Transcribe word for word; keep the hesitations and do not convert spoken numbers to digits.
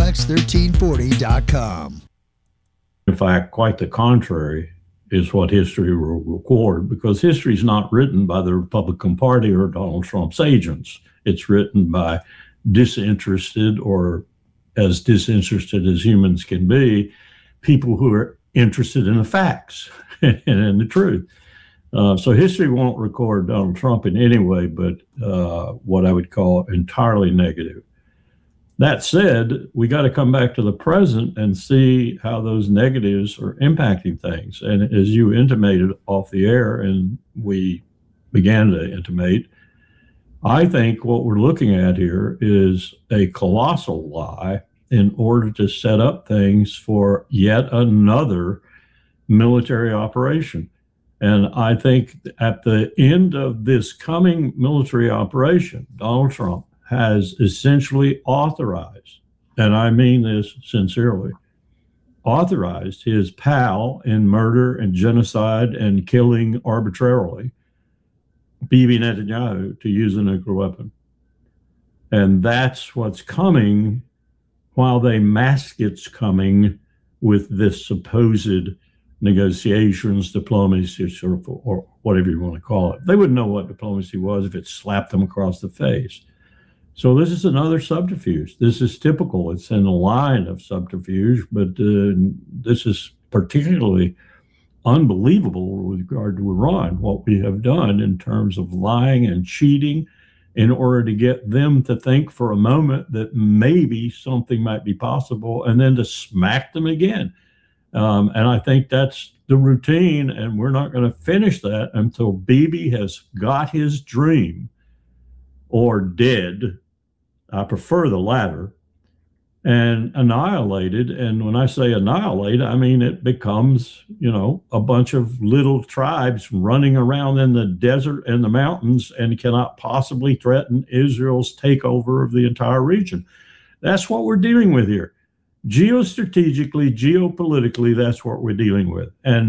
X thirteen forty dot com. In fact, quite the contrary is what history will record, because history is not written by the Republican Party or Donald Trump's agents. It's written by disinterested, or as disinterested as humans can be, people who are interested in the facts and in the truth. Uh, so history won't record Donald Trump in any way but uh, what I would call entirely negative. That said, we got to come back to the present and see how those negatives are impacting things. And as you intimated off the air, and we began to intimate, I think what we're looking at here is a colossal lie in order to set up things for yet another military operation. And I think at the end of this coming military operation, Donald Trump has essentially authorized, and I mean this sincerely, authorized his pal in murder and genocide and killing arbitrarily, Bibi Netanyahu, to use a nuclear weapon. And that's what's coming while they mask it's coming with this supposed negotiations, diplomacy, or, or whatever you want to call it. They wouldn't know what diplomacy was if it slapped them across the face. So this is another subterfuge. This is typical. It's in the line of subterfuge, but uh, this is particularly unbelievable with regard to Iran, what we have done in terms of lying and cheating in order to get them to think for a moment that maybe something might be possible, and then to smack them again. Um, and I think that's the routine, and we're not going to finish that until Bibi has got his dream, or dead, I prefer the latter, and annihilated. And when I say annihilate, I mean it becomes, you know, a bunch of little tribes running around in the desert and the mountains and cannot possibly threaten Israel's takeover of the entire region. That's what we're dealing with here. Geostrategically, geopolitically, that's what we're dealing with. And